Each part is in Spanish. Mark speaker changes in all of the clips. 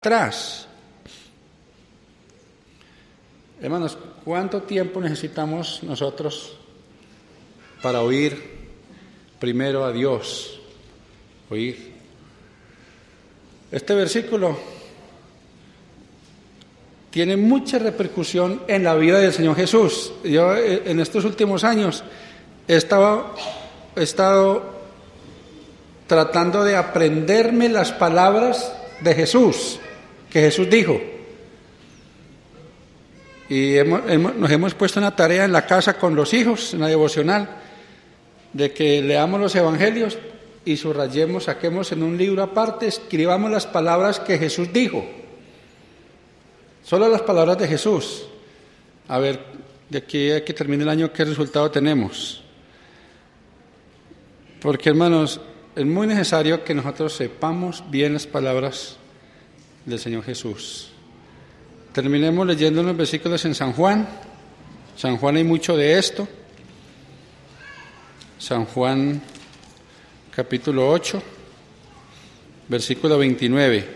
Speaker 1: atrás. Hermanos, ¿cuánto tiempo necesitamos nosotros para oír primero a Dios? Oír. Este versículo tiene mucha repercusión en la vida del Señor Jesús. Yo en estos últimos años he estado tratando de aprenderme las palabras de Jesús, que Jesús dijo. Y nos hemos puesto una tarea en la casa con los hijos, una devocional, de que leamos los evangelios y subrayemos, saquemos en un libro aparte, escribamos las palabras que Jesús dijo. Solo las palabras de Jesús. A ver, de aquí a que termine el año, ¿qué resultado tenemos? Porque, hermanos, es muy necesario que nosotros sepamos bien las palabras del Señor Jesús. Terminemos leyendo los versículos en San Juan. San Juan hay mucho de esto. San Juan, capítulo 8, versículo 29.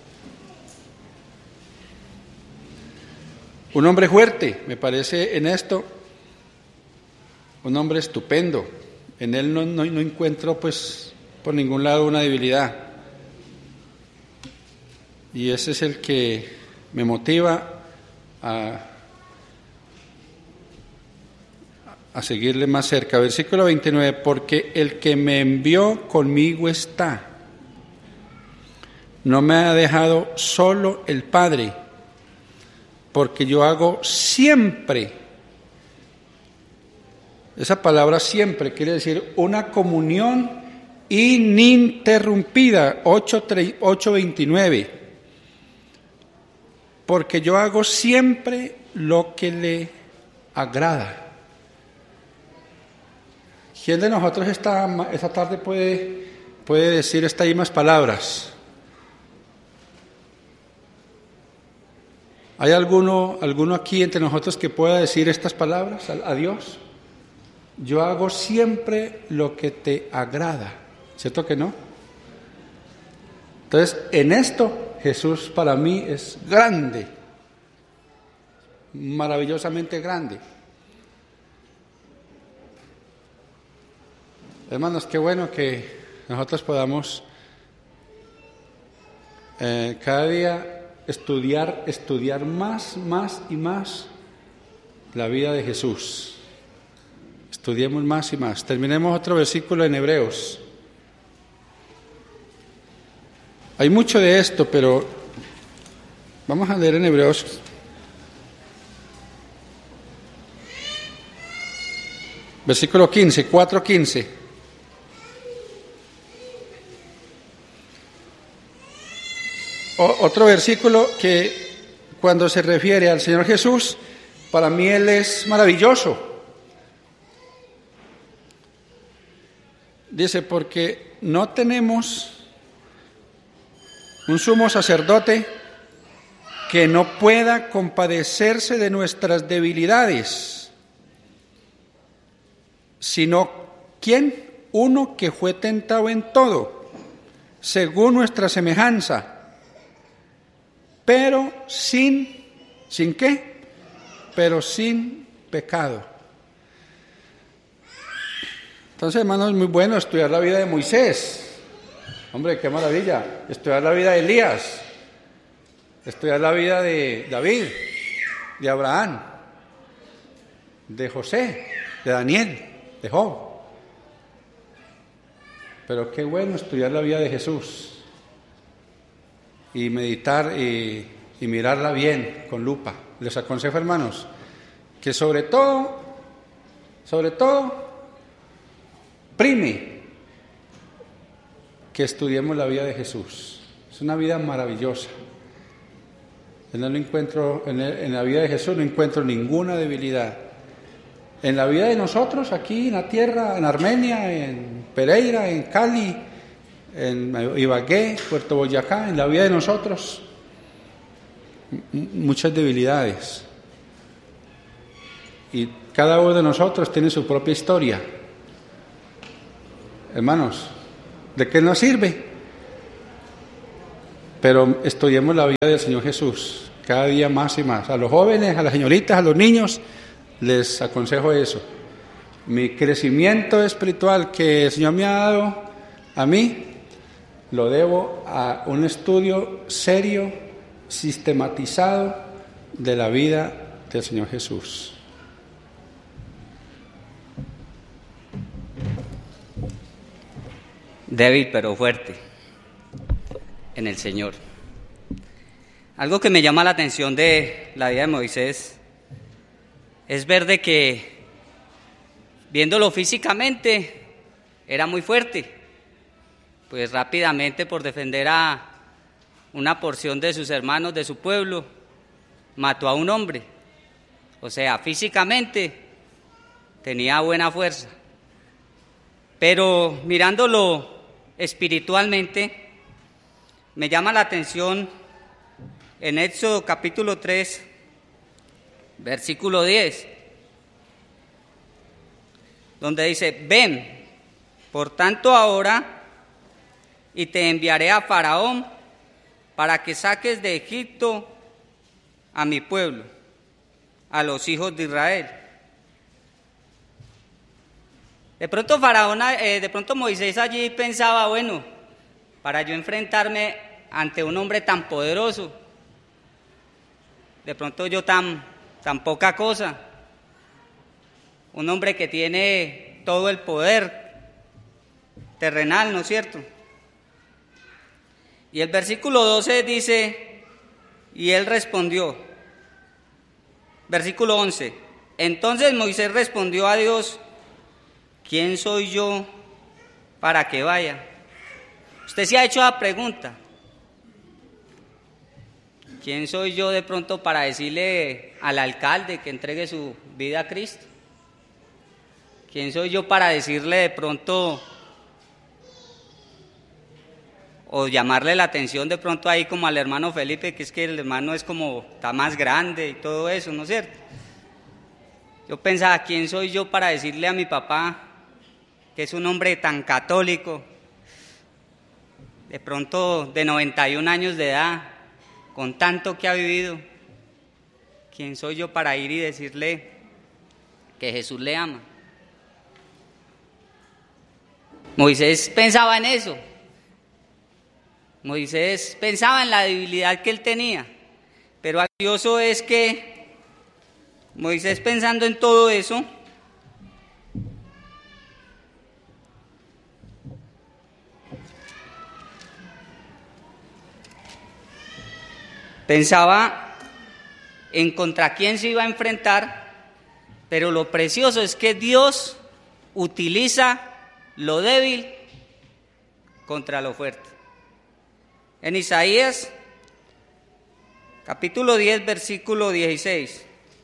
Speaker 1: Un hombre fuerte, me parece en esto, un hombre estupendo. En él no encuentro, pues, por ningún lado una debilidad. Y ese es el que me motiva a seguirle más cerca. Versículo 29, porque el que me envió conmigo está. No me ha dejado solo el Padre, porque yo hago siempre. Esa palabra siempre quiere decir una comunión ininterrumpida. 8:29. Porque yo hago siempre lo que le agrada. ¿Quién de nosotros esta tarde puede decir estas mismas palabras? ¿Hay alguno aquí entre nosotros que pueda decir estas palabras a Dios? Yo hago siempre lo que te agrada. ¿Cierto que no? Entonces, en esto Jesús para mí es grande, maravillosamente grande. Hermanos, qué bueno que nosotros podamos cada día estudiar más y más la vida de Jesús. Estudiemos más y más. Terminemos otro versículo en Hebreos. Hay mucho de esto, pero vamos a leer en Hebreos. Versículo 15, 4:15. Otro versículo que cuando se refiere al Señor Jesús, para mí Él es maravilloso. Dice, porque no tenemos un sumo sacerdote que no pueda compadecerse de nuestras debilidades, sino ¿quién? Uno que fue tentado en todo, según nuestra semejanza, pero ¿sin qué? Pero sin pecado. Entonces, hermanos, es muy bueno estudiar la vida de Moisés. Hombre, qué maravilla. Estudiar la vida de Elías. Estudiar la vida de David, de Abraham, de José, de Daniel, de Job. Pero qué bueno estudiar la vida de Jesús y meditar y mirarla bien, con lupa. Les aconsejo, hermanos, que sobre todo, prime que estudiemos la vida de Jesús. Es una vida maravillosa. En la vida de Jesús no encuentro ninguna debilidad. En la vida de nosotros, aquí en la tierra, en Armenia, en Pereira, en Cali, en Ibagué, Puerto Boyacá, en la vida de nosotros, muchas debilidades. Y cada uno de nosotros tiene su propia historia. Hermanos, ¿de qué nos sirve pero estudiemos la vida del Señor Jesús, cada día más y más. A los jóvenes, a las señoritas, a los niños, les aconsejo eso. Mi crecimiento espiritual que el Señor me ha dado a mí, lo debo a un estudio serio, sistematizado de la vida del Señor Jesús.
Speaker 2: Débil pero fuerte en el Señor. Algo que me llama la atención de la vida de Moisés es ver de que, viéndolo físicamente, era muy fuerte. Pues rápidamente, por defender a una porción de sus hermanos, de su pueblo, mató a un hombre. O sea, físicamente tenía buena fuerza. Pero mirándolo espiritualmente, me llama la atención en Éxodo capítulo 3, versículo 10, donde dice: ven, por tanto ahora, y te enviaré a Faraón para que saques de Egipto a mi pueblo, a los hijos de Israel. De pronto Moisés allí pensaba, bueno, para yo enfrentarme ante un hombre tan poderoso, de pronto yo tan poca cosa, un hombre que tiene todo el poder terrenal, ¿no es cierto? Y el versículo 12 dice: y él respondió, versículo 11, entonces Moisés respondió a Dios: ¿quién soy yo para que vaya? Usted se ha hecho la pregunta: ¿quién soy yo de pronto para decirle al alcalde que entregue su vida a Cristo? ¿Quién soy yo para decirle de pronto, o llamarle la atención de pronto ahí como al hermano Felipe, que es que el hermano es como, está más grande y todo eso, ¿no es cierto? Yo pensaba, ¿quién soy yo para decirle a mi papá, que es un hombre tan católico, de pronto de 91 años de edad, con tanto que ha vivido, quién soy yo para ir y decirle que Jesús le ama? Moisés pensaba en eso. Moisés pensaba en la debilidad que él tenía, pero curioso es que Moisés, pensando en todo eso, pensaba en contra quién se iba a enfrentar, pero lo precioso es que Dios utiliza lo débil contra lo fuerte. En Isaías, capítulo 10, versículo 16,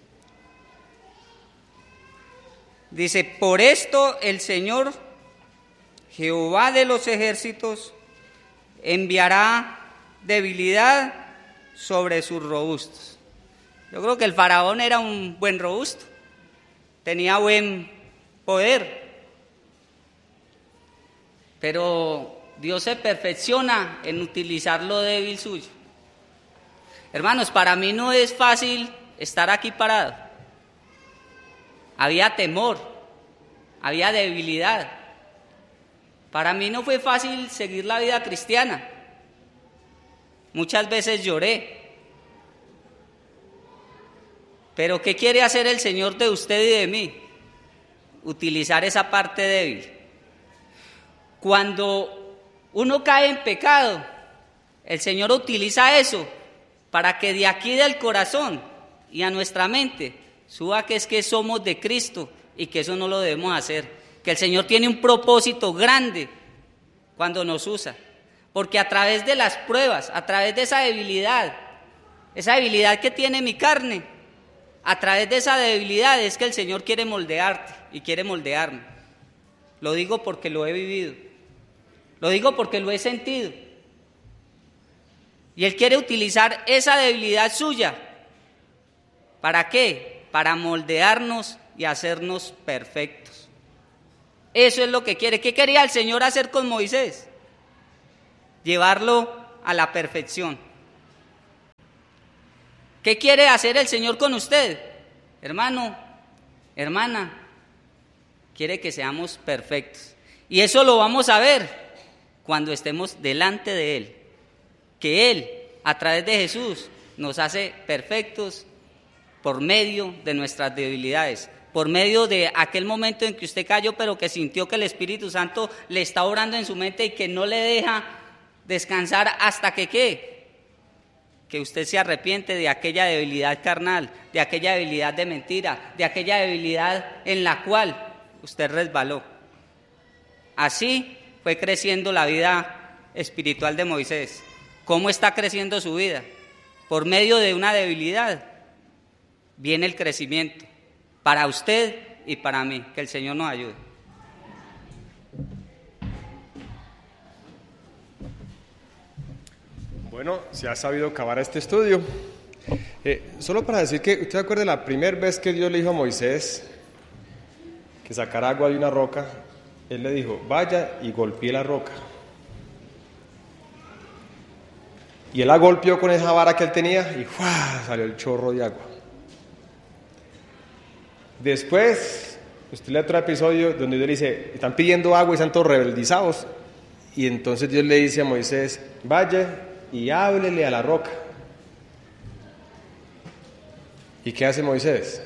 Speaker 2: dice: por esto el Señor, Jehová de los ejércitos, enviará debilidad sobre sus robustos. Yo creo que el faraón era un buen robusto, tenía buen poder, pero Dios se perfecciona en utilizar lo débil suyo. Hermanos, para mí no es fácil estar aquí parado. Había temor, había debilidad. Para mí no fue fácil seguir la vida cristiana. Muchas veces lloré. Pero ¿qué quiere hacer el Señor de usted y de mí? Utilizar esa parte débil. Cuando uno cae en pecado, el Señor utiliza eso para que de aquí del corazón y a nuestra mente suba que es que somos de Cristo y que eso no lo debemos hacer. Que el Señor tiene un propósito grande cuando nos usa. Porque a través de las pruebas, a través de esa debilidad que tiene mi carne, a través de esa debilidad es que el Señor quiere moldearte y quiere moldearme. Lo digo porque lo he vivido. Lo digo porque lo he sentido. Y Él quiere utilizar esa debilidad suya. ¿Para qué? Para moldearnos y hacernos perfectos. Eso es lo que quiere. ¿Qué quería el Señor hacer con Moisés? Llevarlo a la perfección. ¿Qué quiere hacer el Señor con usted? Hermano, hermana, quiere que seamos perfectos. Y eso lo vamos a ver cuando estemos delante de Él. Que Él, a través de Jesús, nos hace perfectos por medio de nuestras debilidades, por medio de aquel momento en que usted cayó, pero que sintió que el Espíritu Santo le está obrando en su mente y que no le deja descansar hasta que ¿qué? Que usted se arrepiente de aquella debilidad carnal, de aquella debilidad de mentira, de aquella debilidad en la cual usted resbaló. Así fue creciendo la vida espiritual de Moisés. ¿Cómo está creciendo su vida? Por medio de una debilidad viene el crecimiento para usted y para mí. Que el Señor nos ayude.
Speaker 3: Bueno, se ha sabido acabar este estudio. Solo para decir que, ¿usted se acuerda la primera vez que Dios le dijo a Moisés que sacara agua de una roca? Él le dijo, vaya y golpee la roca. Y él la golpeó con esa vara que él tenía y ¡fua! Salió el chorro de agua. Después, usted lee otro episodio donde Dios le dice, están pidiendo agua y están todos rebeldizados. Y entonces Dios le dice a Moisés, vaya y háblele a la roca. ¿Y qué hace Moisés?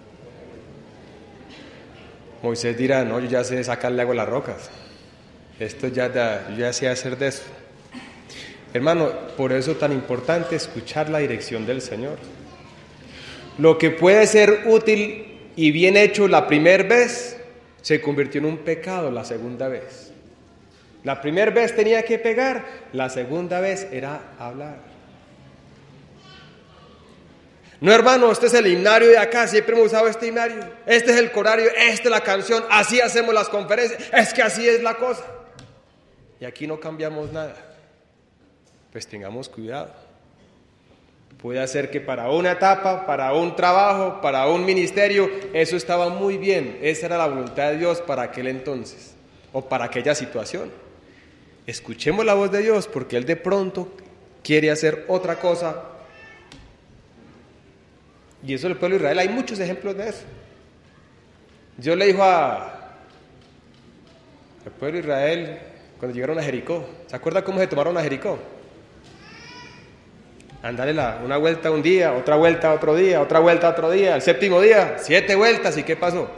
Speaker 3: Moisés dirá, no, yo ya sé sacarle agua a las rocas. Esto yo ya sé hacer de eso. Hermano, por eso es tan importante escuchar la dirección del Señor. Lo que puede ser útil y bien hecho la primera vez, se convirtió en un pecado la segunda vez. La primera vez tenía que pegar, la segunda vez era hablar. No, hermano, este es el himnario de acá, siempre hemos usado este himnario, este es el corario, esta es la canción, así hacemos las conferencias, es que así es la cosa. Y aquí no cambiamos nada. Pues tengamos cuidado. Puede ser que para una etapa, para un trabajo, para un ministerio, eso estaba muy bien, esa era la voluntad de Dios para aquel entonces, o para aquella situación. Escuchemos la voz de Dios, porque Él de pronto quiere hacer otra cosa. Y eso del pueblo de Israel, hay muchos ejemplos de eso. Dios le dijo al pueblo de Israel, cuando llegaron a Jericó, ¿se acuerda cómo se tomaron a Jericó? Andarle una vuelta un día, otra vuelta otro día, otra vuelta otro día, el séptimo día, 7 vueltas, ¿y qué pasó?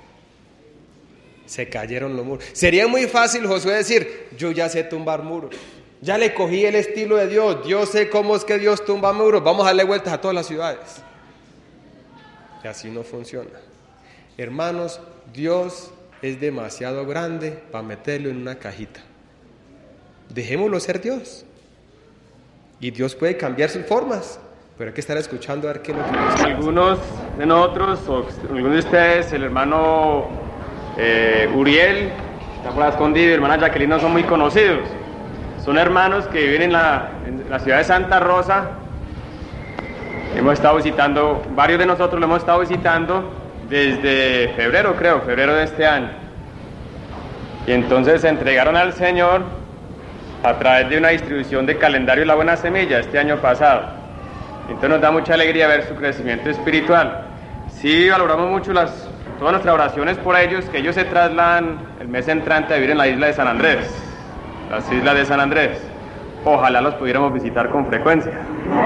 Speaker 3: Se cayeron los muros. Sería muy fácil Josué decir, yo ya sé tumbar muros, ya le cogí el estilo de Dios, yo sé cómo es que Dios tumba muros, vamos a darle vueltas a todas las ciudades. Y así no funciona. Hermanos, Dios es demasiado grande para meterlo en una cajita. Dejémoslo ser Dios. Y Dios puede cambiar sus formas, pero hay que estar escuchando a ver qué es lo que pasa.
Speaker 4: Algunos de nosotros, o algunos de ustedes, el hermano Uriel, está por ahí escondido, y la hermana Jacqueline no son muy conocidos. Son hermanos que viven en la ciudad de Santa Rosa. Hemos estado visitando, varios de nosotros lo hemos estado visitando desde febrero de este año. Y entonces se entregaron al Señor a través de una distribución de calendario La Buena Semilla este año pasado. Entonces nos da mucha alegría ver su crecimiento espiritual. Sí, valoramos mucho todas nuestras oraciones por ellos, que ellos se trasladan el mes entrante a vivir en la isla de San Andrés, las islas de San Andrés. Ojalá los pudiéramos visitar con frecuencia.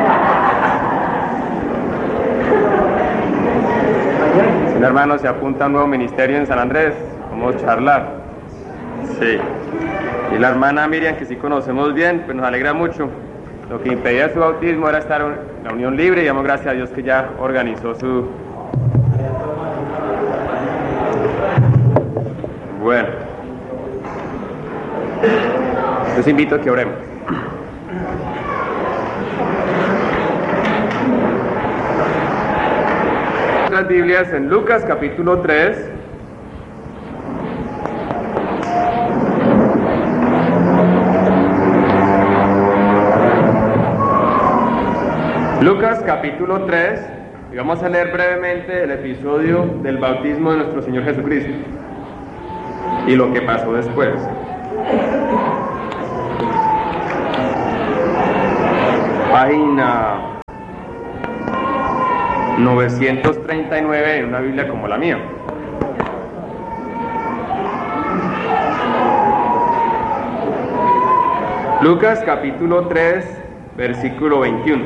Speaker 4: Si un hermano se apunta a un nuevo ministerio en San Andrés, vamos a charlar. Sí. Y la hermana Miriam, que sí conocemos bien, pues nos alegra mucho. Lo que impedía su bautismo era estar en la unión libre, y damos gracias a Dios que ya organizó su... Bueno. Los invito a que oremos. Las Biblias en Lucas capítulo 3. Lucas capítulo 3, y vamos a leer brevemente el episodio del bautismo de nuestro Señor Jesucristo y lo que pasó después. página 939 en una Biblia como la mía. Lucas capítulo 3, versículo 21.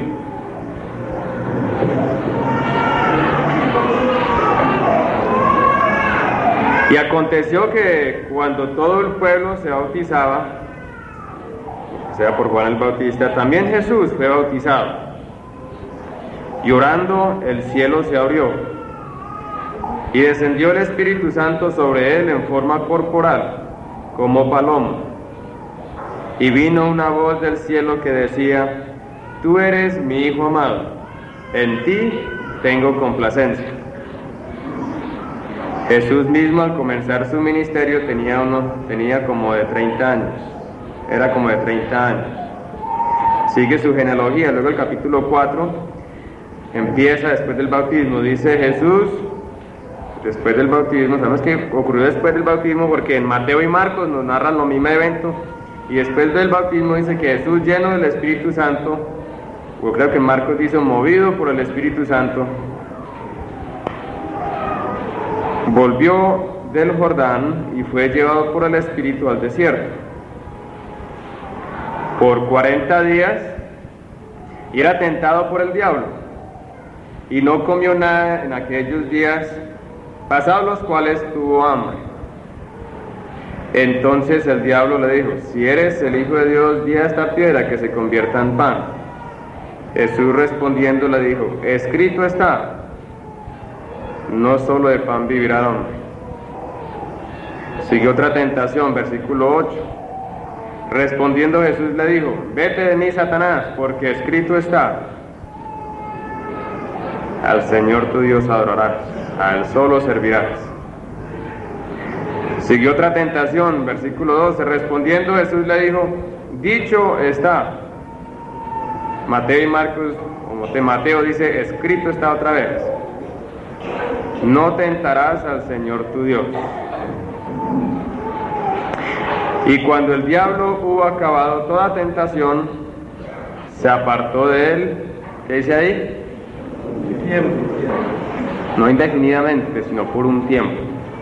Speaker 4: Y aconteció que cuando todo el pueblo se bautizaba, o sea, por Juan el Bautista, también Jesús fue bautizado. Y orando, el cielo se abrió, y descendió el Espíritu Santo sobre él en forma corporal, como paloma. Y vino una voz del cielo que decía: Tú eres mi Hijo amado, en ti tengo complacencia. Jesús mismo, al comenzar su ministerio, tenía como de 30 años. Era como de 30 años. Sigue su genealogía. Luego el capítulo 4 empieza después del bautismo. Dice Jesús, después del bautismo, sabemos que ocurrió después del bautismo porque en Mateo y Marcos nos narran lo mismo evento. Y después del bautismo dice que Jesús, lleno del Espíritu Santo, o creo que Marcos dice movido por el Espíritu Santo, volvió del Jordán y fue llevado por el Espíritu al desierto por 40 días, y era tentado por el diablo, y no comió nada en aquellos días, pasados los cuales tuvo hambre. Entonces el diablo le dijo: Si eres el Hijo de Dios, di a esta piedra que se convierta en pan. Jesús respondiendo le dijo: Escrito está, no solo de pan vivirá el hombre. Sigue otra tentación, versículo 8. Respondiendo Jesús le dijo: Vete de mí, Satanás, porque escrito está: Al Señor tu Dios adorarás, a Él solo servirás. Siguió otra tentación, versículo 12. Respondiendo Jesús le dijo: Dicho está. Mateo y Marcos, como Mateo dice: Escrito está otra vez: No tentarás al Señor tu Dios. Y cuando el diablo hubo acabado toda tentación, se apartó de él. ¿Qué dice ahí? No indefinidamente, sino por un tiempo.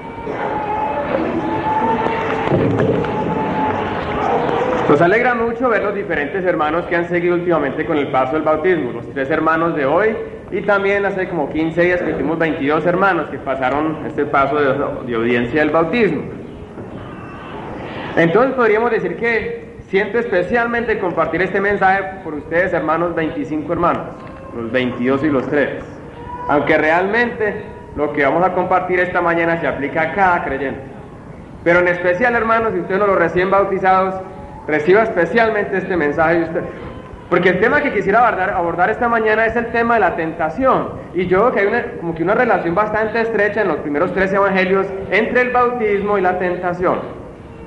Speaker 4: Nos alegra mucho ver los diferentes hermanos que han seguido últimamente con el paso del bautismo. Los 3 hermanos de hoy, y también hace como 15 días que tuvimos 22 hermanos que pasaron este paso de obediencia del bautismo. Entonces podríamos decir que siento especialmente compartir este mensaje por ustedes, hermanos, 25 hermanos, los 22 y los 3. Aunque realmente lo que vamos a compartir esta mañana se aplica a cada creyente. Pero en especial, hermanos, si ustedes no lo reciben bautizados, reciba especialmente este mensaje de usted. Porque el tema que quisiera abordar esta mañana es el tema de la tentación. Y yo creo que hay una relación bastante estrecha en los primeros 3 evangelios entre el bautismo y la tentación.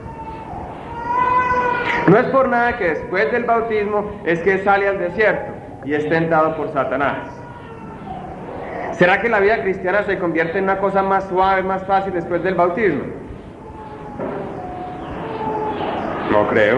Speaker 4: No es por nada que después del bautismo es que sale al desierto y es tentado por Satanás. ¿Será que la vida cristiana se convierte en una cosa más suave, más fácil después del bautismo? No creo.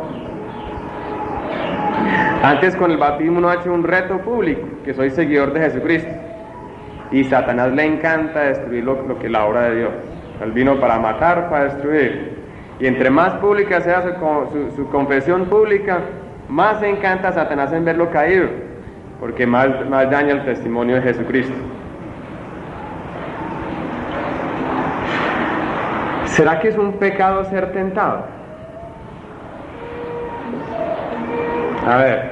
Speaker 4: Antes, con el bautismo uno ha hecho un reto público, que soy seguidor de Jesucristo. Y Satanás le encanta destruir lo que es la obra de Dios. Él vino para matar, para destruir. Y entre más pública sea su confesión pública, más se encanta a Satanás en verlo caído, porque más daña el testimonio de Jesucristo. ¿Será que es un pecado ser tentado? A ver,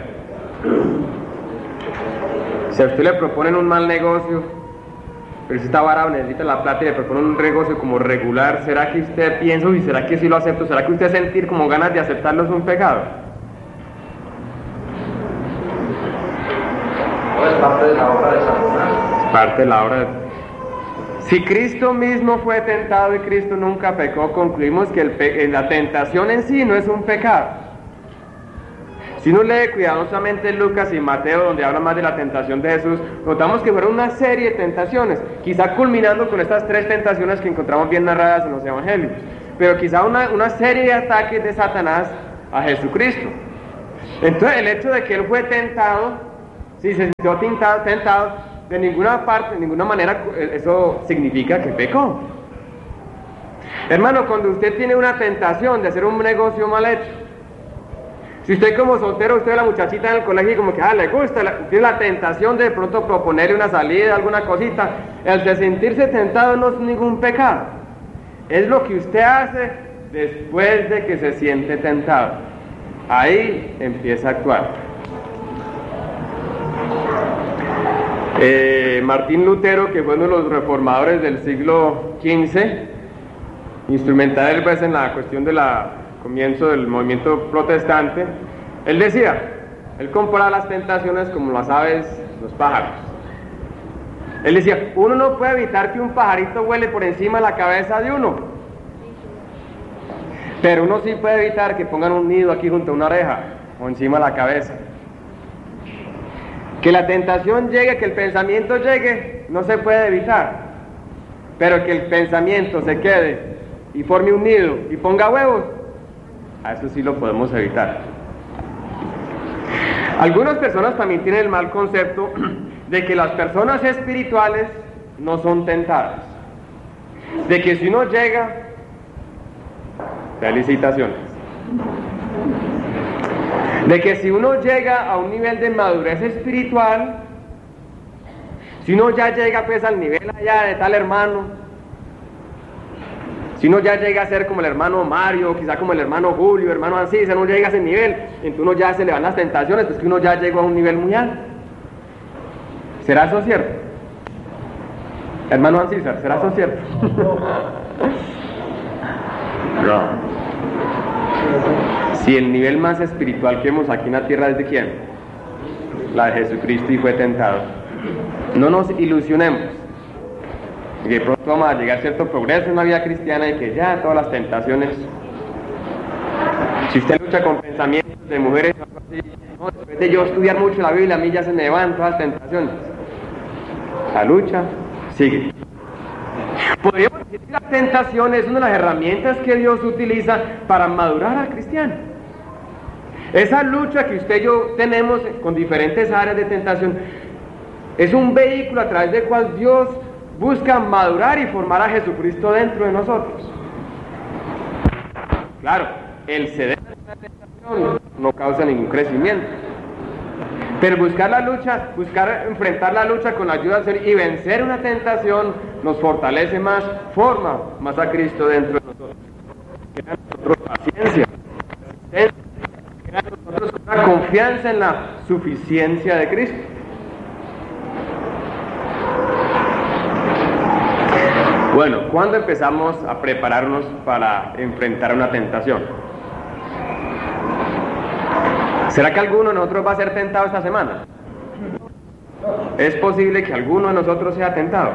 Speaker 4: si a usted le proponen un mal negocio, pero si está varado, necesita la plata y le proponen un negocio como regular, ¿será que usted piensa, y será que sí lo acepto? ¿Será que usted sentir como ganas de aceptarlo es un pecado?
Speaker 5: ¿No es parte de la obra de Satanás?
Speaker 4: Es parte de la obra de... Si Cristo mismo fue tentado y Cristo nunca pecó, concluimos que la tentación en sí no es un pecado. Si uno lee cuidadosamente Lucas y Mateo, donde habla más de la tentación de Jesús, notamos que fueron una serie de tentaciones, quizá culminando con estas 3 tentaciones que encontramos bien narradas en los evangelios, pero quizá una serie de ataques de Satanás a Jesucristo. Entonces el hecho de que él fue tentado, si se sintió tentado, de ninguna parte, de ninguna manera, eso significa que pecó. Hermano, cuando usted tiene una tentación de hacer un negocio mal hecho, si usted como soltero, usted ve a la muchachita en el colegio y como que le gusta, tiene la tentación de pronto proponerle una salida, alguna cosita, el de sentirse tentado no es ningún pecado, es lo que usted hace después de que se siente tentado. Ahí empieza a actuar. Martín Lutero, que fue uno de los reformadores del siglo XV, instrumental pues en la cuestión del comienzo del movimiento protestante, él decía, él comparaba las tentaciones como las aves, los pájaros. Él decía, uno no puede evitar que un pajarito vuele por encima de la cabeza de uno, pero uno sí puede evitar que pongan un nido aquí junto a una oreja o encima de la cabeza. Que la tentación llegue, que el pensamiento llegue, no se puede evitar, pero que el pensamiento se quede y forme un nido y ponga huevos, a eso sí lo podemos evitar. Algunas personas también tienen el mal concepto de que las personas espirituales no son tentadas, de que si uno llega, felicitaciones, de que si uno llega a un nivel de madurez espiritual, si uno ya llega pues al nivel allá de tal hermano, si uno ya llega a ser como el hermano Mario, quizá como el hermano Julio, hermano Ancisa, uno llega a ese nivel, entonces uno ya se le van las tentaciones, pues que uno ya llegó a un nivel muy alto. ¿Será eso cierto? Hermano Ancisa, ¿será eso cierto? No. Si el nivel más espiritual que vemos aquí en la tierra es de quién, la de Jesucristo, y fue tentado, no nos ilusionemos que pronto vamos a llegar a cierto progreso en la vida cristiana y que ya todas las tentaciones, si usted lucha con pensamientos de mujeres o algo así, no, después de yo estudiar mucho la Biblia, a mí ya se me van todas las tentaciones. La lucha sigue. Podríamos decir que la tentación es una de las herramientas que Dios utiliza para madurar al cristiano. Esa lucha que usted y yo tenemos con diferentes áreas de tentación es un vehículo a través del cual Dios busca madurar y formar a Jesucristo dentro de nosotros. Claro, el ceder a la tentación no causa ningún crecimiento, pero buscar la lucha, buscar enfrentar la lucha con la ayuda del Señor y vencer una tentación nos fortalece más, forma más a Cristo dentro de nosotros. Crea en nosotros paciencia, crea en nosotros una confianza en la suficiencia de Cristo. Bueno, ¿cuándo empezamos a prepararnos para enfrentar una tentación? ¿Será que alguno de nosotros va a ser tentado esta semana? ¿Es posible que alguno de nosotros sea tentado?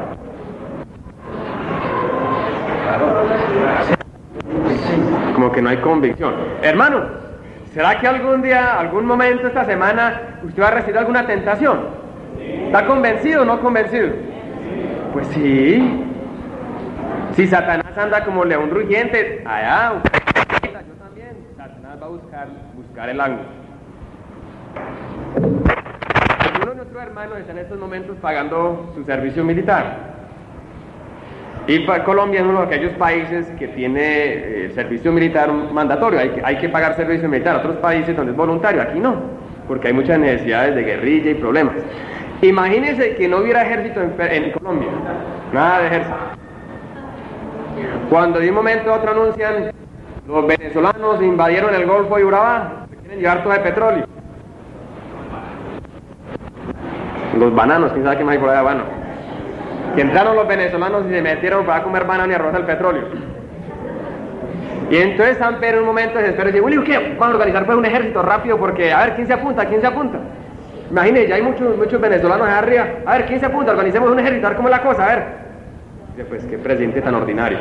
Speaker 4: Como que no hay convicción. Hermano, ¿será que algún día, algún momento esta semana, usted va a recibir alguna tentación? ¿Está convencido o no convencido? Pues sí. Si Satanás anda como león rugiente, allá, yo también, Satanás va a buscar el ángulo. Algunos de nuestros hermanos están en estos momentos pagando su servicio militar. Y Colombia es uno de aquellos países que tiene servicio militar mandatorio, hay que pagar servicio militar. Otros países donde es voluntario, aquí no, porque hay muchas necesidades de guerrilla y problemas. Imagínense que no hubiera ejército en Colombia, nada de ejército. Cuando de un momento a otro anuncian, los venezolanos invadieron el Golfo de Urabá, se quieren llevar todo el petróleo. Los bananos, quién sabe qué más hay por allá de banano. Que entraron los venezolanos y se metieron para comer banano y arroz al petróleo. Y entonces San Pedro en un momento desespero dice, Willy, ¿qué? Vamos a organizar pues un ejército rápido porque, a ver, ¿quién se apunta? ¿Quién se apunta? Imagínense, ya hay muchos venezolanos allá arriba. A ver, ¿quién se apunta? Organicemos un ejército, a ver cómo es la cosa, a ver. Pues qué presidente tan ordinario.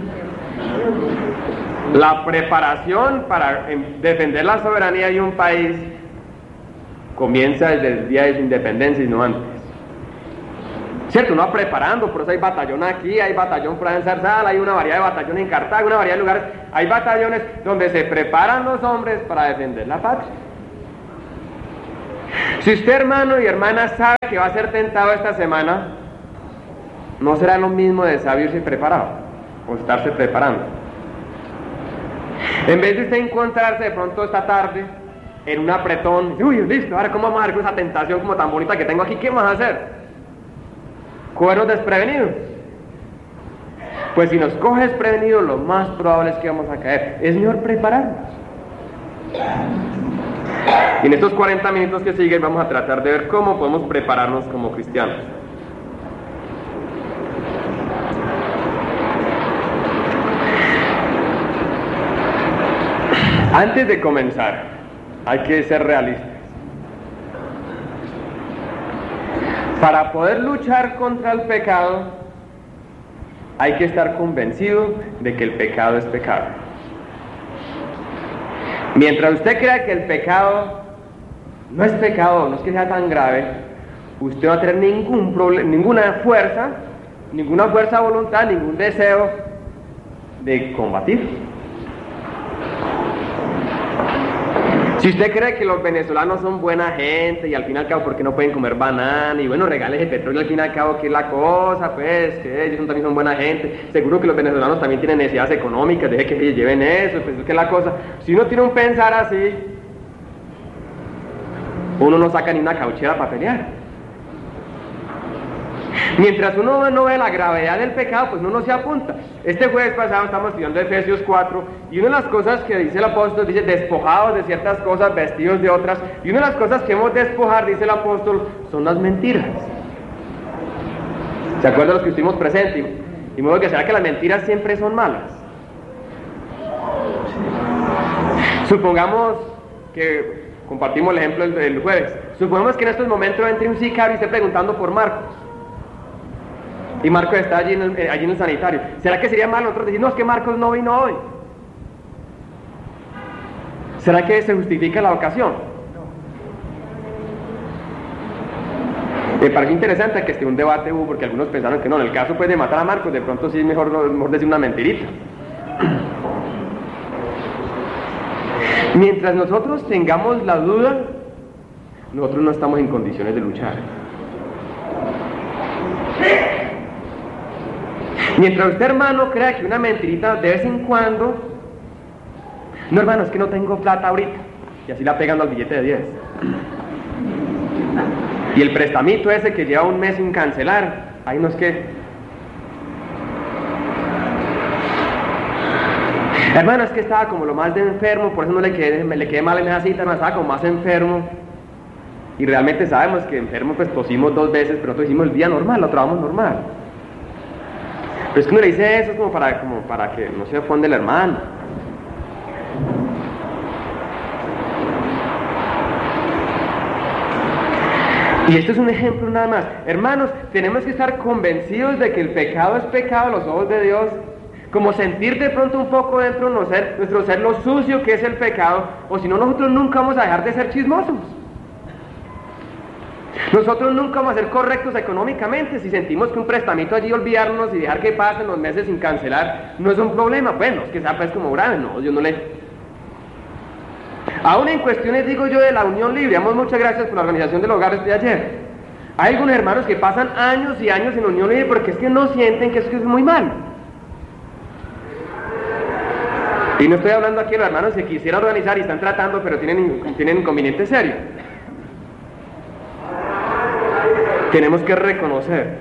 Speaker 4: La preparación para defender la soberanía de un país comienza desde el día de su independencia y no antes. Cierto, uno va preparando, por eso hay batallón aquí, hay batallón por ahí en Zarzal, hay una variedad de batallones en Cartago, una variedad de lugares, hay batallones donde se preparan los hombres para defender la patria. Si usted, hermano y hermana, sabe que va a ser tentado esta semana, no será lo mismo de saber irse preparado o estarse preparando. En vez de usted encontrarse de pronto esta tarde en un apretón, uy, listo, ahora cómo vamos a dar con esa tentación como tan bonita que tengo aquí, ¿qué vamos a hacer? Cogernos desprevenidos. Pues si nos coge desprevenidos, lo más probable es que vamos a caer. Es mejor prepararnos. Y en estos 40 minutos que siguen vamos a tratar de ver cómo podemos prepararnos como cristianos. Antes de comenzar, hay que ser realistas. Para poder luchar contra el pecado, hay que estar convencido de que el pecado es pecado. Mientras usted crea que el pecado no es pecado, no es que sea tan grave, usted no va a tener ningún problema, ninguna fuerza de voluntad, ningún deseo de combatir. Si usted cree que los venezolanos son buena gente y al fin y al cabo, ¿por qué no pueden comer banana? Y bueno, regales el petróleo al fin y al cabo, ¿qué es la cosa? Pues que ellos también son buena gente. Seguro que los venezolanos también tienen necesidades económicas, deje que ellos lleven eso, pues ¿qué es la cosa? Si uno tiene un pensar así, uno no saca ni una cauchera para pelear. Mientras uno no ve la gravedad del pecado, pues uno no se apunta. Este jueves pasado estamos estudiando Efesios 4 y una de las cosas que dice el apóstol, dice despojados de ciertas cosas, vestidos de otras, y una de las cosas que hemos de despojar, dice el apóstol, son las mentiras. ¿Se acuerdan de los que estuvimos presentes? Y modo que será que las mentiras siempre son malas. Supongamos que compartimos el ejemplo del jueves. Supongamos que en estos momentos entre un sicario y esté preguntando por Marcos. Y Marcos está allí en el sanitario. ¿Será que sería malo nosotros decir, no, es que Marcos no vino hoy? ¿Será que se justifica la ocasión? Me parece interesante que esté un debate hubo, porque algunos pensaron que no, en el caso pues de matar a Marcos, de pronto sí es mejor decir una mentirita. Mientras nosotros tengamos la duda, nosotros no estamos en condiciones de luchar. Mientras usted, hermano, crea que una mentirita de vez en cuando, no, hermano, es que no tengo plata ahorita, y así la pegando al billete de 10. Y el prestamito ese que lleva un mes sin cancelar, ahí no es que... Hermano, es que estaba como lo más de enfermo, por eso no le quedé mal en esa cita, no, estaba como más enfermo. Y realmente sabemos que enfermo pues tosimos 2 veces, pero nosotros hicimos el día normal, lo trabajamos normal. Pero es que uno le dice eso como para que no se ofenda el hermano. Y esto es un ejemplo nada más. Hermanos, tenemos que estar convencidos de que el pecado es pecado a los ojos de Dios. Como sentir de pronto un poco dentro de nuestro ser lo sucio que es el pecado, o si no, nosotros nunca vamos a dejar de ser chismosos. Nosotros nunca vamos a ser correctos económicamente. Si sentimos que un prestamito allí, olvidarnos y dejar que pasen los meses sin cancelar, no es un problema. Bueno, es que sea pues como grave, no, Dios no le... Aún en cuestiones, digo yo, de la unión libre, damos muchas gracias por la organización del hogar de ayer. Hay algunos hermanos que pasan años y años en unión libre porque es que no sienten que es muy mal. Y no estoy hablando aquí de los hermanos que quisieran organizar y están tratando, pero tienen inconvenientes serios. Tenemos que reconocer.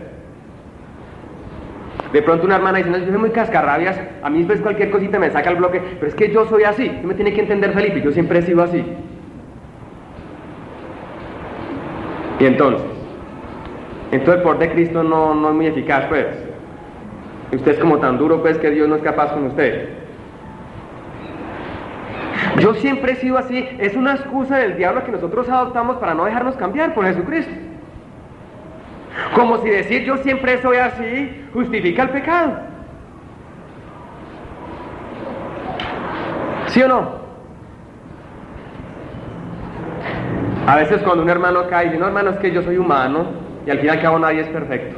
Speaker 4: De pronto una hermana dice, no, yo soy muy cascarrabias, a mí pues cualquier cosita me saca el bloque, pero es que yo soy así, usted me tiene que entender, Felipe, yo siempre he sido así. Y entonces el poder de Cristo no es muy eficaz, pues. Usted es como tan duro, pues, que Dios no es capaz con usted. Yo siempre he sido así, es una excusa del diablo que nosotros adoptamos para no dejarnos cambiar por Jesucristo. Como si decir yo siempre soy así justifica el pecado. ¿Sí o no? A veces cuando un hermano cae y dice, no, hermano, es que yo soy humano, y al fin y al cabo nadie es perfecto.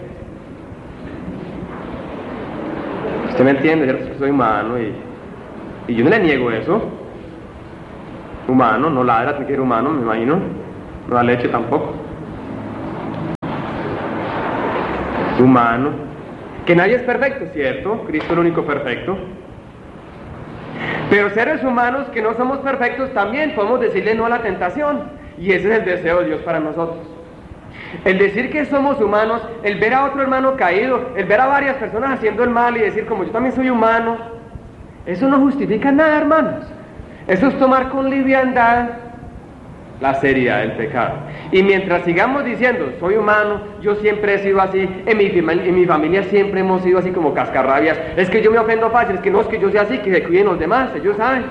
Speaker 4: Usted me entiende, ¿cierto? Yo soy humano y yo no le niego eso. Humano, no ladra, tiene que ser humano, me imagino. no da leche tampoco. Humano. Que nadie es perfecto, ¿cierto? Cristo es el único perfecto. Pero seres humanos que no somos perfectos también podemos decirle no a la tentación. Y ese es el deseo de Dios para nosotros. El decir que somos humanos, el ver a otro hermano caído, el ver a varias personas haciendo el mal y decir como yo también soy humano, eso no justifica nada, hermanos. Eso es tomar con liviandad la seriedad del pecado. Y mientras sigamos diciendo, soy humano, yo siempre he sido así, en mi familia siempre hemos sido así como cascarrabias, es que yo me ofendo fácil, es que no es que yo sea así, que se cuiden los demás, ellos saben.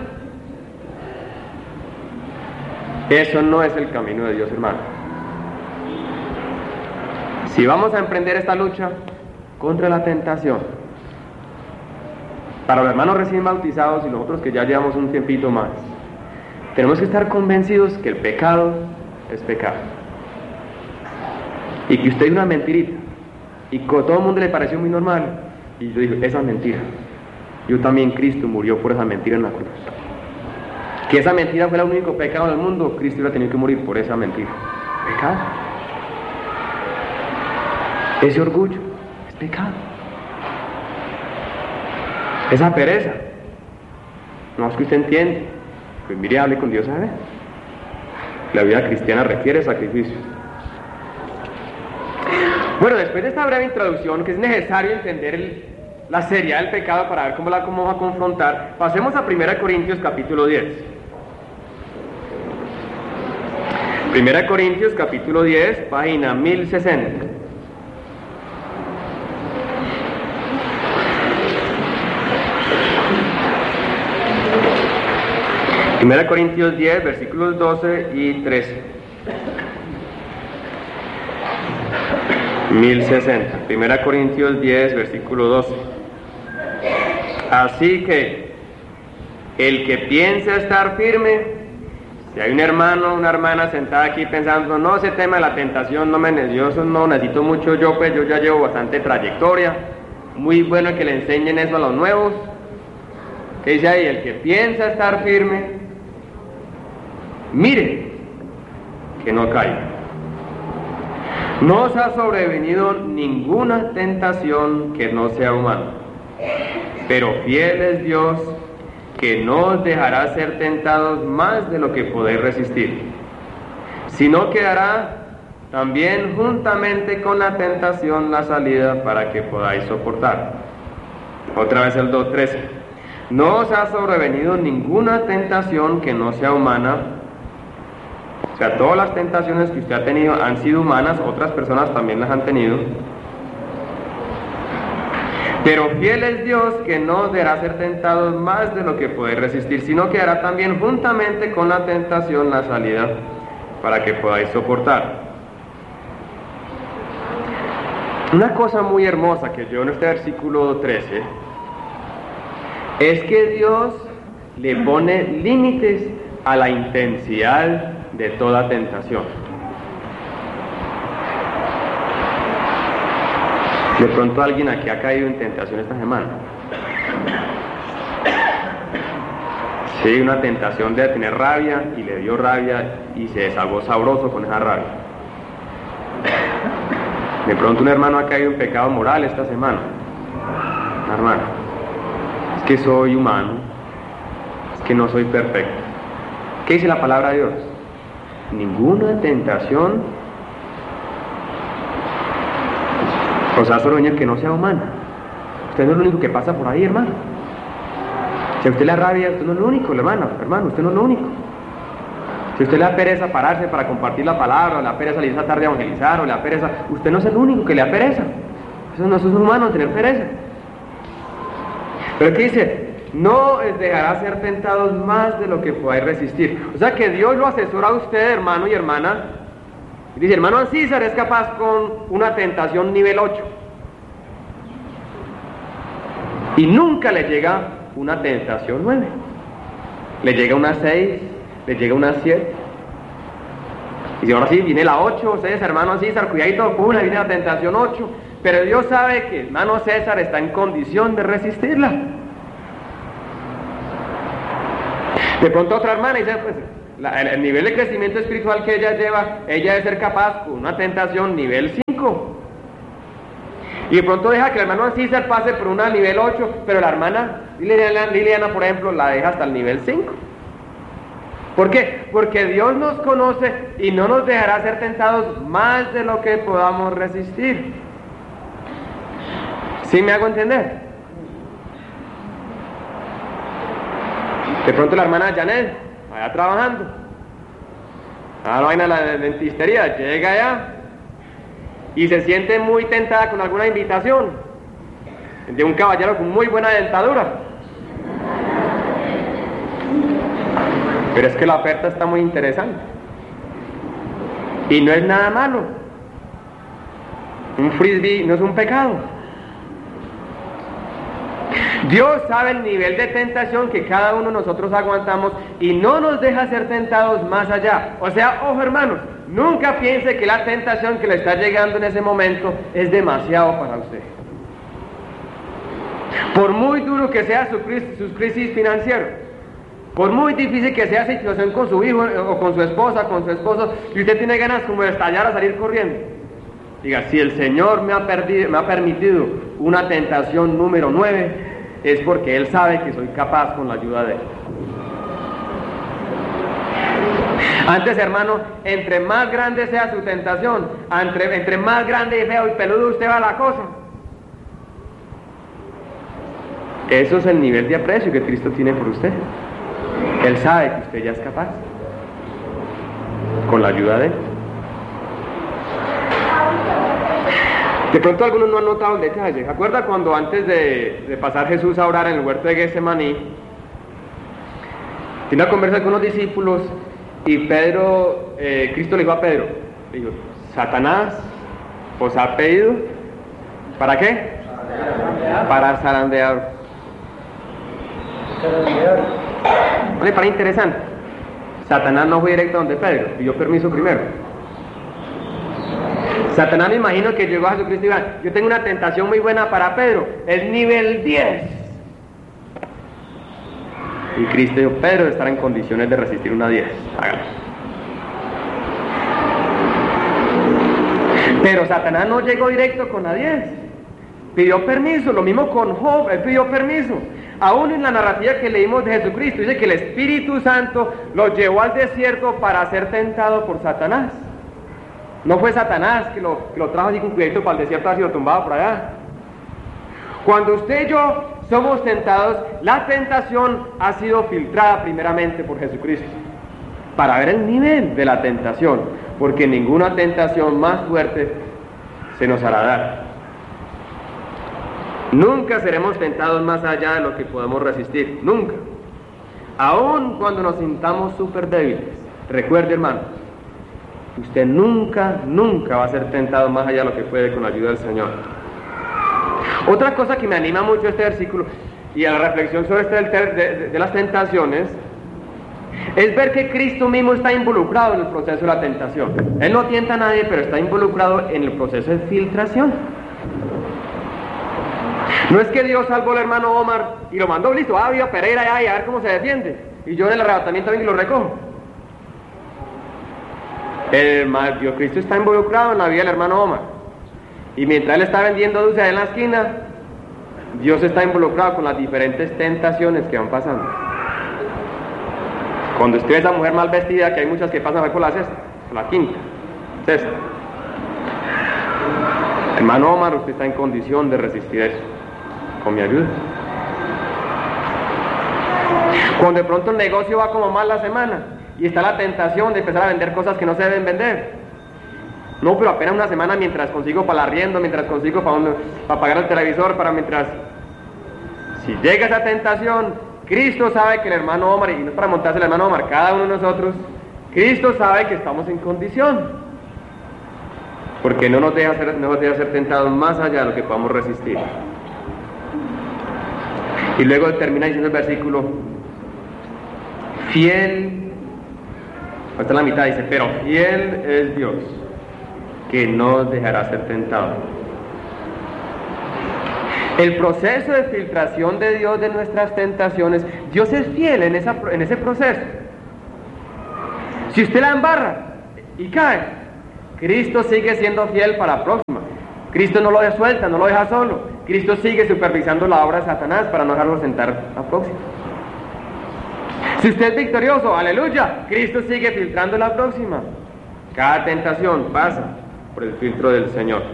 Speaker 4: Eso no es el camino de Dios, hermano. Si vamos a emprender esta lucha contra la tentación, para los hermanos recién bautizados y nosotros que ya llevamos un tiempito más, tenemos que estar convencidos que el pecado es pecado. Y que usted es una mentirita. Y que a todo el mundo le pareció muy normal. Y yo digo, esa es mentira. Yo también, Cristo murió por esa mentira en la cruz. Que esa mentira fue el único pecado del mundo, Cristo hubiera tenido que morir por esa mentira. Pecado. Ese orgullo es pecado. Esa pereza. No es que usted entiende. Pues mire, hable con Dios, ¿sabe? La vida cristiana requiere sacrificio. Bueno, después de esta breve introducción, que es necesario entender la seriedad del pecado para ver cómo vamos a confrontar, pasemos a 1 Corintios capítulo 10. 1 Corintios capítulo 10, página 1060. Primera Corintios 10, versículos 12 y 13. 1060. 1 Corintios 10, versículo 12. Así que el que piensa estar firme, si hay un hermano o una hermana sentada aquí pensando, no, ese tema de la tentación yo no necesito mucho, yo ya llevo bastante trayectoria, muy bueno que le enseñen eso a los nuevos. ¿Qué dice ahí? El que piensa estar firme, mire que no caiga. No os ha sobrevenido ninguna tentación que no sea humana, pero fiel es Dios, que no os dejará ser tentados más de lo que podéis resistir, sino que hará también juntamente con la tentación la salida para que podáis soportar. Otra vez el 2:13. No os ha sobrevenido ninguna tentación que no sea humana. O sea, todas las tentaciones que usted ha tenido han sido humanas, otras personas también las han tenido. Pero fiel es Dios, que no os dejará ser tentados más de lo que podéis resistir, sino que hará también juntamente con la tentación la salida para que podáis soportar. Una cosa muy hermosa que yo en este versículo 13 es que Dios le pone límites a la intensidad de toda tentación. De pronto alguien aquí ha caído en tentación esta semana. Sí, una tentación de tener rabia y le dio rabia y se desahogó sabroso con esa rabia. De pronto un hermano ha caído en pecado moral esta semana. Una hermana, es que soy humano, es que no soy perfecto. ¿Qué dice la palabra de Dios? Ninguna tentación os ha sobrevenido que no sea humana. Usted no es lo único que pasa por ahí, hermano. Si a usted le da rabia, usted no es lo único, hermano, usted no es lo único. Si a usted le da pereza pararse para compartir la palabra, o le da pereza salir esa tarde a evangelizar, o le da pereza, usted no es el único que le da pereza. Eso no es humano tener pereza. Pero ¿qué dice? No os dejará ser tentados más de lo que podáis resistir. O sea que Dios lo asesora a usted, hermano y hermana. Dice, hermano César es capaz con una tentación nivel 8. Y nunca le llega una tentación 9. Le llega una 6, le llega una 7. Y si ahora sí viene la 8, ustedes, hermano César, cuidadito, pura, viene la tentación 8. Pero Dios sabe que hermano César está en condición de resistirla. De pronto otra hermana dice, pues, el nivel de crecimiento espiritual que ella lleva, ella debe ser capaz con una tentación nivel 5. Y de pronto deja que el hermano César pase por una nivel 8, pero la hermana Liliana, por ejemplo, la deja hasta el nivel 5. ¿Por qué? Porque Dios nos conoce y no nos dejará ser tentados más de lo que podamos resistir. ¿Sí me hago entender? De pronto la hermana Janet, allá trabajando, a la vaina de la dentistería, llega allá y se siente muy tentada con alguna invitación de un caballero con muy buena dentadura. Pero es que la oferta está muy interesante y no es nada malo. Un frisbee no es un pecado. Dios sabe el nivel de tentación que cada uno de nosotros aguantamos y no nos deja ser tentados más allá. O sea, ojo hermanos, nunca piense que la tentación que le está llegando en ese momento es demasiado para usted. Por muy duro que sea sus crisis financieras, por muy difícil que sea la situación con su hijo o con su esposa, con su esposo, y usted tiene ganas como de estallar a salir corriendo, diga, si el Señor me ha permitido una tentación número 9, es porque Él sabe que soy capaz con la ayuda de Él. Antes, hermano, entre más grande sea su tentación, entre más grande y feo y peludo usted va a la cosa, eso es el nivel de aprecio que Cristo tiene por usted. Él sabe que usted ya es capaz con la ayuda de Él. De pronto algunos no han notado el detalle. ¿Se acuerda cuando antes de pasar Jesús a orar en el huerto de Getsemaní, tiene una conversa con los discípulos y Cristo le dijo a Pedro, le dijo, Satanás os ha pedido, ¿para qué? Para zarandear. ¿No le parece interesante? Satanás no fue directo donde Pedro, pidió permiso primero. Satanás, me imagino que llegó a Jesucristo y dijo, yo tengo una tentación muy buena para Pedro, es nivel 10. Y Cristo dijo, Pedro estará en condiciones de resistir una 10, hágalo. Pero Satanás no llegó directo con la 10, pidió permiso. Lo mismo con Job, él pidió permiso. Aún en la narrativa que leímos de Jesucristo, dice que el Espíritu Santo lo llevó al desierto para ser tentado por Satanás. No fue Satanás que lo trajo así con cuidado para el desierto, ha sido tumbado por allá. Cuando usted y yo somos tentados, la tentación ha sido filtrada primeramente por Jesucristo para ver el nivel de la tentación, porque ninguna tentación más fuerte se nos hará dar. Nunca seremos tentados más allá de lo que podamos resistir, nunca. Aun cuando nos sintamos súper débiles, recuerde, hermano, usted nunca va a ser tentado más allá de lo que puede con la ayuda del Señor. Otra cosa que me anima mucho este versículo y a la reflexión sobre de las tentaciones es ver que Cristo mismo está involucrado en el proceso de la tentación. Él no tienta a nadie, pero está involucrado en el proceso de filtración. No es que Dios salvó al hermano Omar y lo mandó, listo, vía Pereira y a ver cómo se defiende, y yo en el arrebatamiento vengo y lo recojo. Dios Cristo está involucrado en la vida del hermano Omar, y mientras él está vendiendo dulces en la esquina, Dios está involucrado con las diferentes tentaciones que van pasando. Cuando usted ve a esa mujer mal vestida, que hay muchas que pasan por la sexta, por la quinta, sexta, hermano Omar, usted está en condición de resistir eso con mi ayuda. Cuando de pronto el negocio va como mal la semana y está la tentación de empezar a vender cosas que no se deben vender, no, pero apenas una semana mientras consigo para el arriendo, mientras consigo para pagar el televisor, si llega esa tentación, Cristo sabe que el hermano Omar, y no es para montarse el hermano Omar, cada uno de nosotros, Cristo sabe que estamos en condición, porque no nos deja ser tentados más allá de lo que podamos resistir. Y luego termina diciendo el versículo, fiel, hasta la mitad dice, pero fiel es Dios, que no nos dejará ser tentados. El proceso de filtración de Dios de nuestras tentaciones, Dios es fiel en ese proceso. Si usted la embarra y cae, Cristo sigue siendo fiel para la próxima. Cristo no lo suelta, no lo deja solo. Cristo sigue supervisando la obra de Satanás para no dejarlo sentar la próxima. Si usted es victorioso, aleluya, Cristo sigue filtrando la próxima. Cada tentación pasa por el filtro del Señor.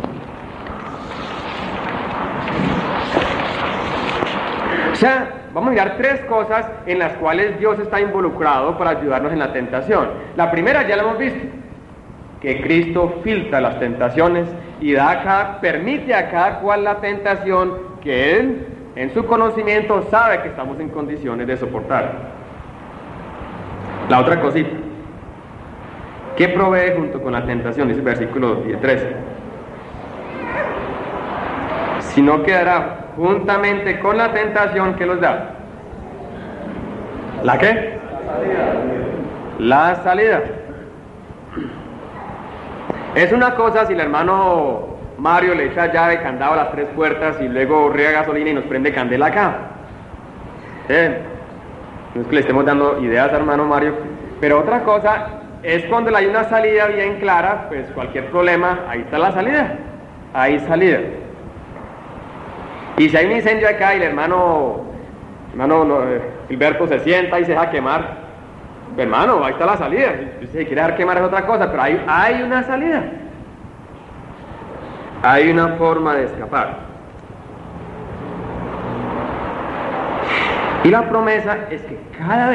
Speaker 4: O sea, vamos a mirar 3 cosas en las cuales Dios está involucrado para ayudarnos en la tentación. La primera ya la hemos visto, que Cristo filtra las tentaciones y permite a cada cual la tentación que Él, en su conocimiento, sabe que estamos en condiciones de soportar. La otra cosita, ¿qué provee junto con la tentación? Dice el versículo 13. Si no quedará juntamente con la tentación, ¿qué los da? ¿La qué? La salida. Es una cosa si el hermano Mario le echa llave, candado a las 3 puertas y luego riega gasolina y nos prende candela acá. No es que le estemos dando ideas a hermano Mario, pero otra cosa es cuando hay una salida bien clara, pues cualquier problema, ahí está la salida, hay salida. Y si hay un incendio acá y el hermano Gilberto se sienta y se deja quemar, hermano, ahí está la salida. Si se quiere dejar quemar es otra cosa, pero hay una salida. Hay una forma de escapar. Y la promesa es que cada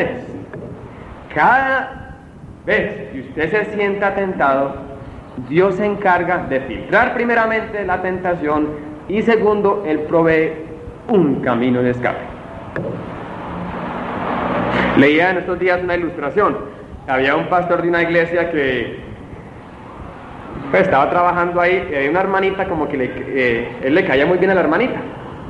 Speaker 4: vez que usted se sienta tentado, Dios se encarga de filtrar primeramente la tentación y segundo, Él provee un camino de escape. Leía en estos días una ilustración. Había un pastor de una iglesia que estaba trabajando ahí y había una hermanita como que él le caía muy bien a la hermanita.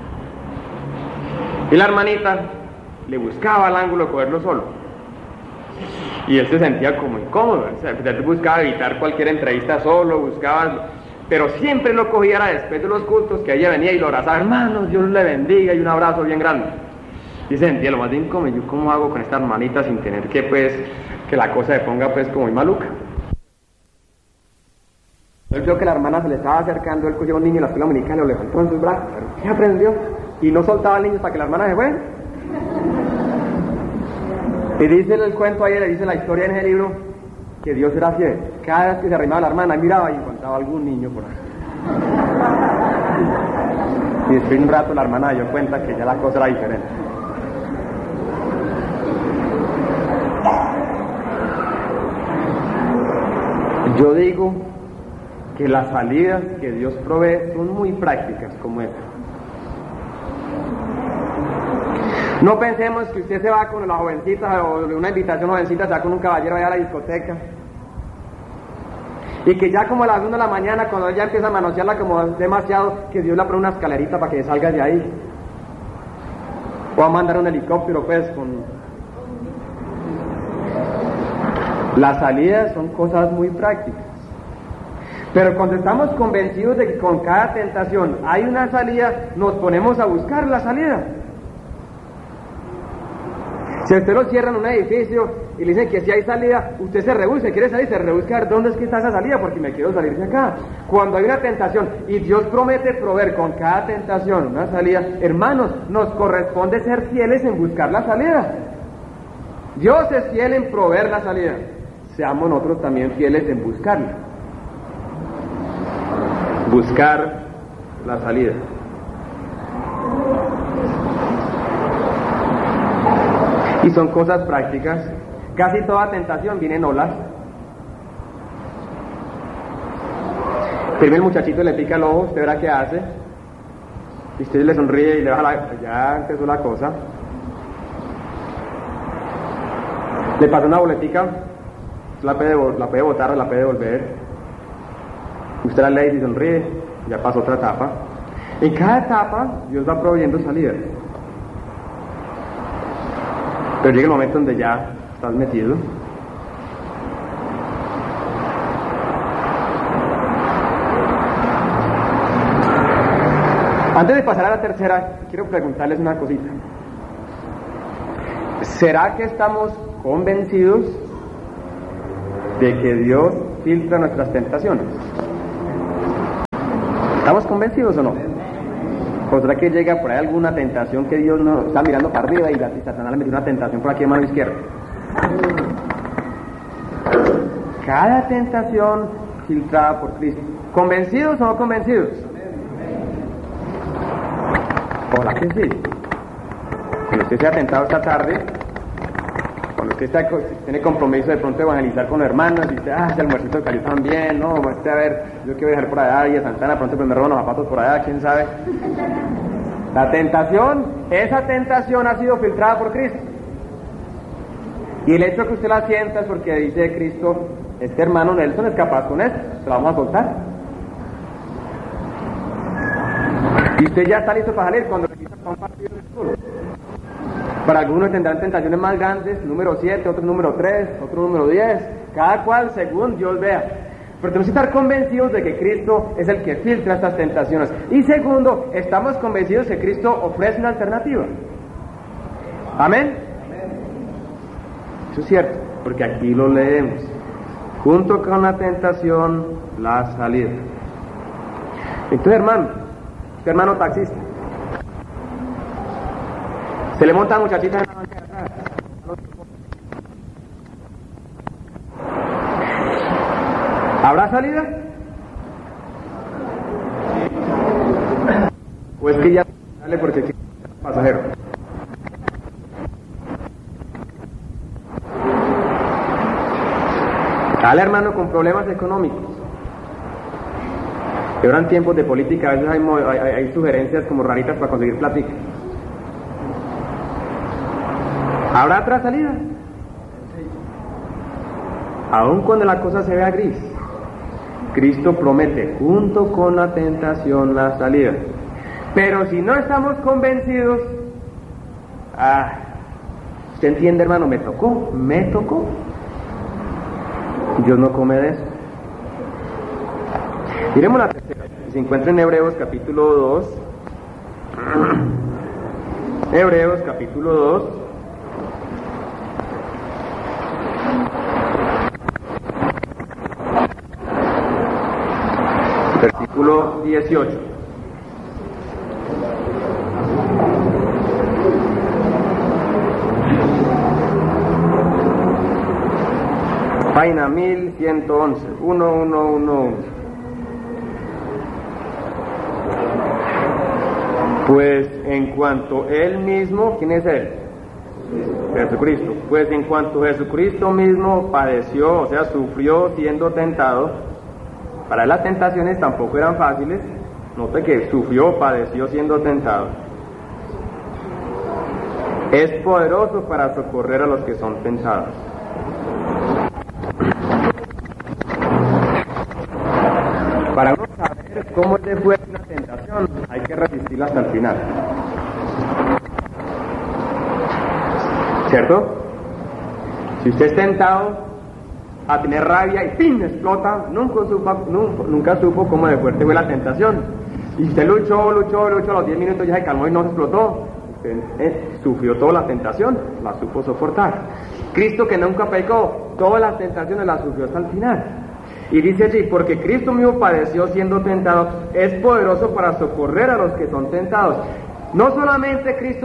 Speaker 4: Y la hermanita le buscaba el ángulo de cogerlo solo. Y él se sentía como incómodo. O sea, él buscaba evitar cualquier entrevista solo, pero siempre lo cogía después de los cultos, que ella venía y lo abrazaba. Hermanos, Dios le bendiga, y un abrazo bien grande. Y se sentía lo más incómodo. ¿Yo cómo hago con esta hermanita sin tener que la cosa se ponga muy maluca? Él vio que la hermana se le estaba acercando, él cogió a un niño en la escuela dominical y lo levantó en sus brazos. Pero ¿qué aprendió? Y no soltaba al niño hasta que la hermana se fue. Y dice el cuento ahí, le dice la historia en ese libro, que Dios era fiel. Cada vez que se arrimaba la hermana, miraba y encontraba algún niño por ahí. Y después de un rato la hermana dio cuenta que ya la cosa era diferente. Yo digo que las salidas que Dios provee son muy prácticas como esta. No pensemos que usted se va con la jovencita o una invitación jovencita, se va con un caballero allá a la discoteca y que ya como a las 1 de la mañana, cuando ella empieza a manosearla como demasiado, que Dios le pone una escalerita para que salga de ahí, o a mandar un helicóptero con... Las salidas son cosas muy prácticas. Pero cuando estamos convencidos de que con cada tentación hay una salida, nos ponemos a buscar la salida. Si a usted lo cierra en un edificio y le dicen que si hay salida, usted se rebusca, quiere salir, se rebusca a ver dónde es que está esa salida, porque me quiero salir de acá. Cuando hay una tentación y Dios promete proveer con cada tentación una salida, hermanos, nos corresponde ser fieles en buscar la salida. Dios es fiel en proveer la salida. Seamos nosotros también fieles en buscarla. Buscar la salida. Y son cosas prácticas. Casi toda tentación viene en olas. Primero el muchachito le pica el ojo, usted verá qué hace. Y usted le sonríe y le baja ya empezó la cosa. Le pasa una boletica, la puede botar o la puede devolver. Usted la lee y sonríe, ya pasó otra etapa. En cada etapa Dios va proveyendo salida. Pero llega el momento donde ya estás metido. Antes de pasar a la tercera, quiero preguntarles una cosita. ¿Será que estamos convencidos de que Dios filtra nuestras tentaciones? ¿Estamos convencidos o no? ¿O será que llega por ahí alguna tentación que Dios no está mirando para arriba y Satanás le metió una tentación por aquí en mano izquierda? Cada tentación filtrada por Cristo. ¿Convencidos o no convencidos? Ojalá que sí. Cuando usted sea tentado esta tarde, cuando usted tiene compromiso de pronto de evangelizar con los hermanos y dice, ese almuercito cayó tan bien, no, a ver, yo quiero dejar por allá y a Santana pronto pues me roban los zapatos por allá, quién sabe. La tentación, esa tentación ha sido filtrada por Cristo. Y el hecho que usted la sienta es porque dice Cristo, este hermano Nelson es capaz con esto, se lo vamos a soltar. Y usted ya está listo para salir cuando le quitan para un partido de fútbol. Para algunos tendrán tentaciones más grandes, número 7, otro número 3, otro número 10, cada cual según Dios vea. Pero tenemos que estar convencidos de que Cristo es el que filtra estas tentaciones. Y segundo, estamos convencidos que Cristo ofrece una alternativa. Amén. Eso es cierto, porque aquí lo leemos. Junto con la tentación, la salida. Entonces, hermano taxista, se le monta a muchachitas en la banca de atrás. ¿Habrá salida? ¿O es que ya sale porque es pasajero? Tal hermano con problemas económicos. Que ahora en tiempos de política a veces hay sugerencias como raritas para conseguir platica. ¿Habrá otra salida? Aun cuando la cosa se vea gris, Cristo promete junto con la tentación la salida. Pero si no estamos convencidos, ¿usted entiende, hermano? Me tocó. Dios no come de eso. Miremos la tercera. Se encuentra en Hebreos capítulo 2. Hebreos capítulo 2. Versículo 18. Página 1111, 1111. Pues en cuanto Él mismo, ¿quién es Él? Jesucristo. Pues en cuanto Jesucristo mismo padeció, o sea, sufrió siendo tentado, para las tentaciones tampoco eran fáciles. Note que sufrió, padeció siendo tentado. Es poderoso para socorrer a los que son tentados. Para uno saber cómo es de fuerte una tentación, hay que resistirla hasta el final. ¿Cierto? Si usted es tentado a tener rabia y ¡pin! Explota, nunca supo cómo de fuerte fue la tentación. Y usted luchó, a los 10 minutos ya se calmó y no se explotó. Usted sufrió toda la tentación, la supo soportar. Cristo, que nunca pecó, todas las tentaciones las sufrió hasta el final. Y dice allí, porque Cristo mismo padeció siendo tentado, es poderoso para socorrer a los que son tentados. No solamente Cristo